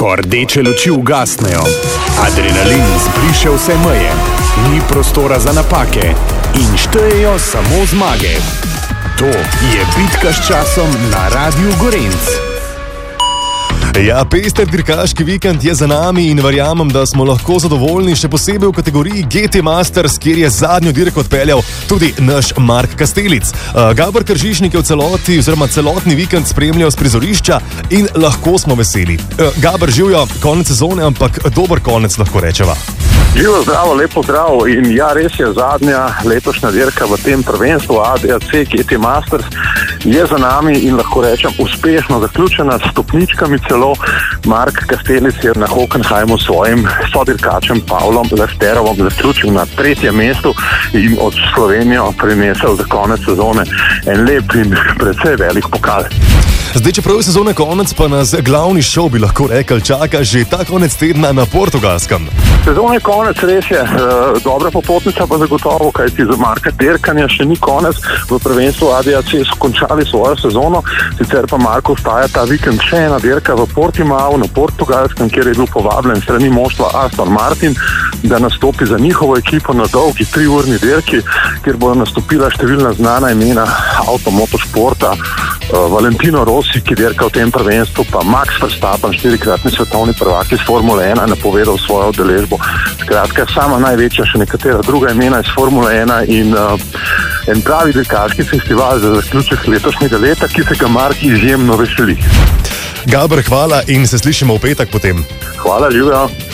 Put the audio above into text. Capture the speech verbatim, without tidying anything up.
Ko rdeče luči ugasnejo, adrenalin zbriše vse meje, ni prostora za napake in štejejo samo zmage. To je bitka s časom na Radiu Gorenc. Ja, pester dirkaški vikend je za nami in verjamem, da smo lahko zadovoljni, še posebej v kategoriji G T Masters, kjer je zadnjo dirko odpeljal tudi naš Mark Kastelic. Uh, Gabor Kržišnik je v celoti oziroma celotni vikend spremljal z prizorišča in lahko smo veseli. Uh, Gabor, živjo, konec sezone, ampak dober konec lahko rečeva. Živo, zdravo, lepo zdravo in ja, res je, zadnja letošnja dirka v tem prvenstvu A D A C G T Masters je za nami in lahko rečem uspešno zaključena s stopničkami celo. Mark Kastelic je na Hockenheimu svojim sodirkačem Pavlom Lefterovom zaključil na tretjem mestu in od Slovenijo prinesel za konec sezone en lep in precej velik pokal. Zdaj, čeprav je sezone konec, pa nas glavni šov, bi lahko rekel, čaka že ta konec tedna na Portugalskem. Sezone konec, res je, e, dobra popotnica pa zagotovo, kajti za Marka dirkanja še ni konec. V prvenstvu A D A C so končali svojo sezono, sicer pa Marko ostaja ta vikend še ena dirka v Portimao na Portugalskem, kjer je bil povabljen strani moštva Aston Martin, da nastopi za njihovo ekipo na dolgi triurni dirki, kjer bodo nastopila številna znana imena avtomotošporta. Valentino Rossi, ki dirka v tem prvenstvu, pa Max Verstappen, štirikratni svetovni prvak iz Formule ena, napovedal svojo udeležbo. Skratka, sama največja, še nekatera druga imena iz Formule ena in uh, en pravi dirkaški festival za zaključek letošnjega leta, ki se ga Mark izjemno veseli. Gabor, hvala in se slišimo v petek potem. Hvala, Ljubja.